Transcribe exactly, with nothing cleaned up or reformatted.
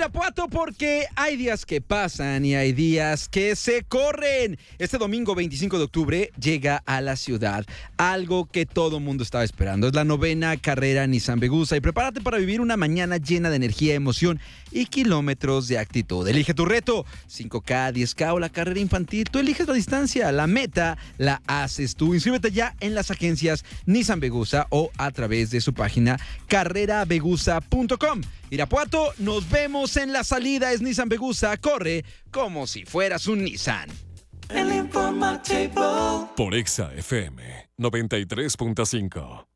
Irapuato, porque hay días que pasan y hay días que se corren. Este domingo veinticinco de octubre llega a la ciudad algo que todo mundo estaba esperando. Es la novena carrera Nissan Vegusa y prepárate para vivir una mañana llena de energía, emoción y kilómetros de actitud. Elige tu reto, cinco K, diez K o la carrera infantil. Tú eliges la distancia, la meta la haces tú. Inscríbete ya en las agencias Nissan Vegusa o a través de su página carrera vegusa punto com. Irapuato, nos vemos en la salida. Es Nissan Vegusa. Corre como si fueras un Nissan. El informativo por Exa F M noventa y tres punto cinco.